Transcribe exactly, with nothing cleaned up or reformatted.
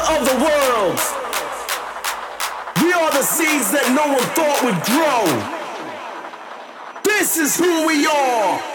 of the world. We are the seeds that no one thought would grow. This is who we are.